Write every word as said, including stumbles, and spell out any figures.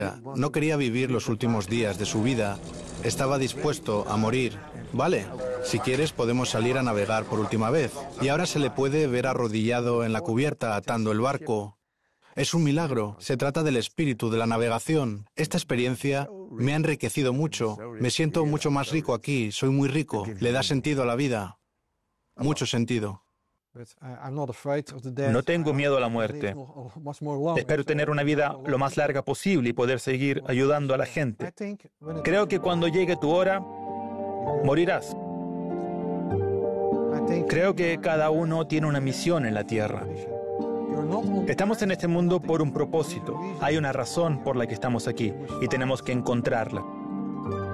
No quería vivir los últimos días de su vida. Estaba dispuesto a morir. Vale, si quieres podemos salir a navegar por última vez. Y ahora se le puede ver arrodillado en la cubierta atando el barco. Es un milagro. Se trata del espíritu de la navegación. Esta experiencia me ha enriquecido mucho. Me siento mucho más rico aquí. Soy muy rico. Le da sentido a la vida. Mucho sentido. No tengo miedo a la muerte. Espero tener una vida lo más larga posible y poder seguir ayudando a la gente. Creo que cuando llegue tu hora, morirás. Creo que cada uno tiene una misión en la tierra. Estamos en este mundo por un propósito. Hay una razón por la que estamos aquí y tenemos que encontrarla.